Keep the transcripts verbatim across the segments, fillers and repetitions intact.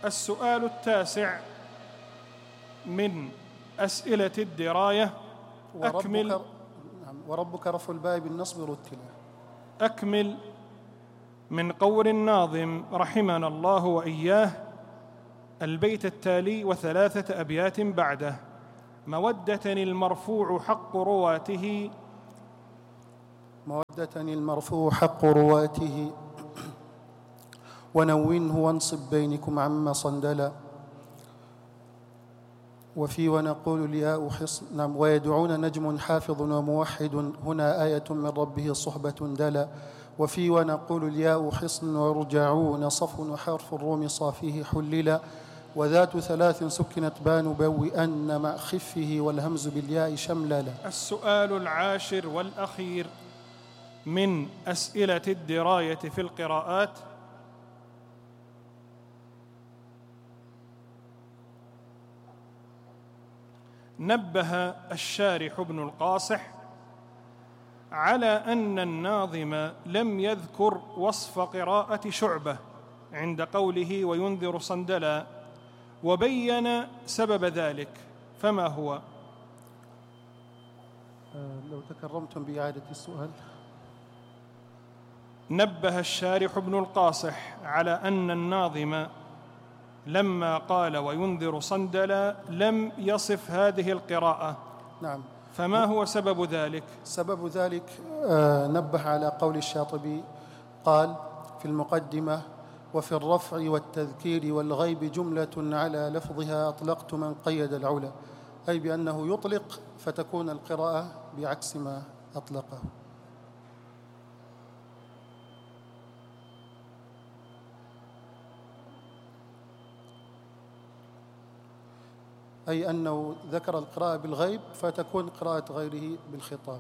السؤال التاسع من أسئلة الدراية. أكمل وربك, وربك رفع الباء بالنصب رتلا. أكمل من قول الناظم رحمنا الله وإياه البيت التالي وثلاثة أبيات بعده: مودة المرفوع حق رواته مودة المرفوع حق رواته ونونه وانصب بينكم عما صندلا وفي ونقول الياء حصن نعم ويدعون نجم حافظ وموحد هنا آية من ربه صحبة دلا وفي ونقول الياء حصن ورجعون صف وحرف الروم صافيه حللا وذات ثلاث سكنت بان بوئن مع خفه والهمز بالياء شمللا. السؤال العاشر والأخير من أسئلة الدراية في القراءات. نبه الشارح ابن القاصح على أن الناظم لم يذكر وصف قراءة شعبة عند قوله وينذر صندلا، وبين سبب ذلك، فما هو؟ لو تكرمتم بإعادة السؤال. نبه الشارح ابن القاصح على أن الناظم لما قال وينذر صندلا لم يصف هذه القراءة. نعم. فما هو سبب ذلك؟ سبب ذلك آه نبه على قول الشاطبي قال في المقدمة: وفي الرفع والتذكير والغيب جملة على لفظها أطلقت من قيد العلا، أي بأنه يطلق فتكون القراءة بعكس ما أطلقه. أي أنه ذكر القراءة بالغيب فتكون قراءة غيره بالخطاب.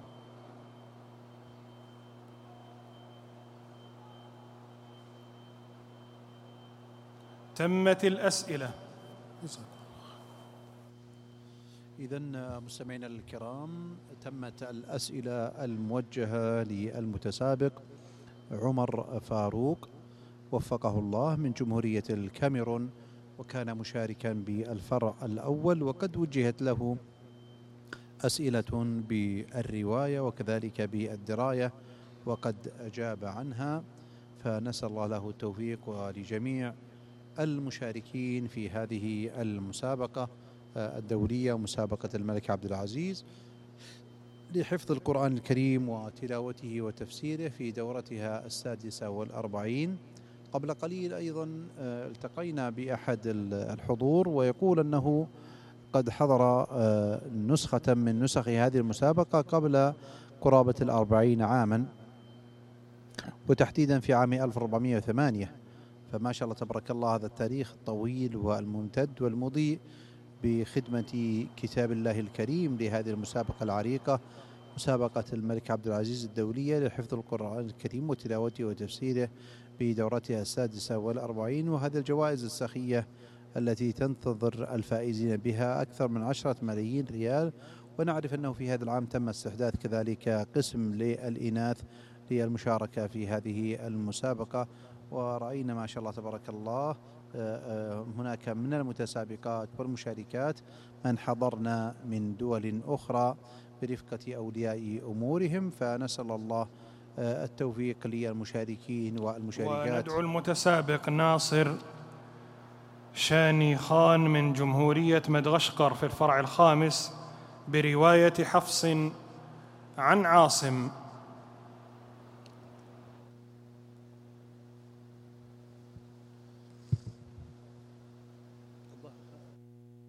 تمت الأسئلة. إذن مستمعينا الكرام، تمت الأسئلة الموجهة للمتسابق عمر فاروق وفقه الله من جمهورية الكاميرون، وكان مشاركا بالفرع الأول، وقد وجهت له أسئلة بالرواية وكذلك بالدراية وقد أجاب عنها، فنسأل الله له التوفيق ولجميع المشاركين في هذه المسابقة الدولية مسابقة الملك عبد العزيز لحفظ القرآن الكريم وتلاوته وتفسيره في دورتها السادسة والأربعين. قبل قليل أيضا التقينا بأحد الحضور ويقول أنه قد حضر نسخة من نسخ هذه المسابقة قبل قرابة الأربعين عاما، وتحديدا في عام ألف وأربعمائة وثمانية. فما شاء الله تبارك الله هذا التاريخ الطويل والممتد والمضيء بخدمة كتاب الله الكريم لهذه المسابقة العريقة، مسابقة الملك عبد العزيز الدولية لحفظ القرآن الكريم وتلاوته وتفسيره بدورتها السادسة والأربعين. وهذه الجوائز السخية التي تنتظر الفائزين بها أكثر من عشرة ملايين ريال. ونعرف أنه في هذا العام تم استحداث كذلك قسم للإناث للمشاركة في هذه المسابقة، ورأينا ما شاء الله تبارك الله هناك من المتسابقات والمشاركات من حضرنا من دول أخرى برفقة أولياء أمورهم، فنسأل الله التوفيق للمشاركين والمشاركات. وندعو المتسابق ناصر شاني خان من جمهورية مدغشقر في الفرع الخامس برواية حفص عن عاصم